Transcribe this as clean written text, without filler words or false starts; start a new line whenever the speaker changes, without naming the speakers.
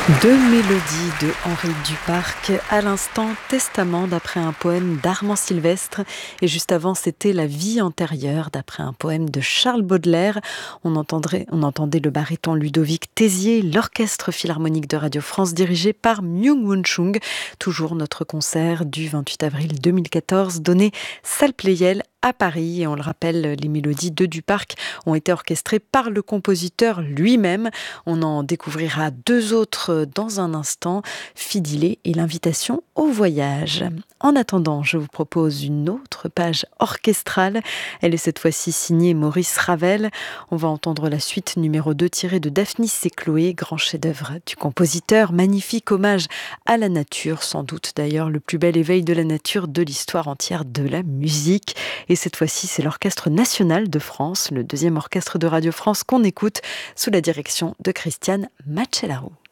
Deux mélodies de Henri Duparc, à l'instant Testament d'après un poème d'Armand Sylvestre et juste avant c'était La vie antérieure d'après un poème de Charles Baudelaire. On entendait le baryton Ludovic Tézier, l'orchestre philharmonique de Radio France dirigé par Myung-Whun Chung. Toujours notre concert du 28 avril 2014 donné salle Pleyel à Paris et on le rappelle, les mélodies de Duparc ont été orchestrées par le compositeur lui-même. On en découvrira deux autres dans un instant, Fidilé et l'invitation au voyage. En attendant, je vous propose une autre page orchestrale. Elle est cette fois-ci signée Maurice Ravel. On va entendre la suite numéro 2 tirée de Daphnis et Chloé, grand chef-d'œuvre du compositeur. Magnifique hommage à la nature, sans doute d'ailleurs le plus bel éveil de la nature de l'histoire entière de la musique. Et cette fois-ci, c'est l'Orchestre national de France, le deuxième orchestre de Radio France qu'on écoute sous la direction de Christiane Macellaro.